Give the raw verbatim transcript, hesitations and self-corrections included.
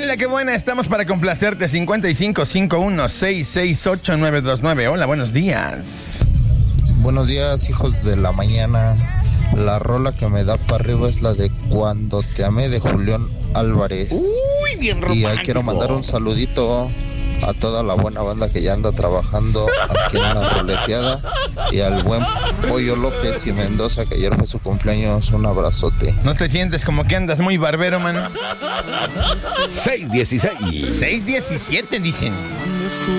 Hola, qué buena, estamos para complacerte. Cincuenta y cinco, cincuenta y uno, sesenta y seis, ochenta y nueve veintinueve. Hola, buenos días. Buenos días, hijos de la mañana. La rola que me da para arriba es la de Cuando te amé, de Julián Álvarez. Uy, bien romántico. Y ahí quiero mandar un saludito a toda la buena banda que ya anda trabajando aquí en la ruleteada, y al buen Pollo López y Mendoza, que ayer fue su cumpleaños. Un abrazote. ¿No te sientes como que andas muy barbero, mano? seis dieciséis. seis diecisiete, dicen.